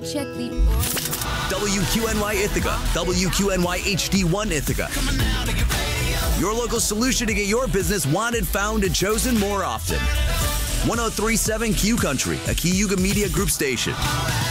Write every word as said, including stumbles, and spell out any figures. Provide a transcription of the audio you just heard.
check the... W Q N Y Ithaca, W Q N Y H D one Ithaca. Your local solution to get your business wanted, found, and chosen more often. one oh three point seven Q Country, a Cayuga Media Group station.